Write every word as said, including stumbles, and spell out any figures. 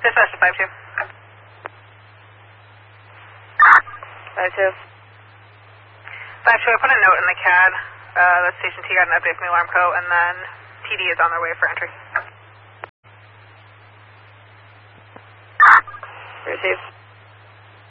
Dispatch to five two. five two. five two, I put a note in the C A D. Uh, the Station T got an update from the alarm code, and then T D is on their way for entry. Receive.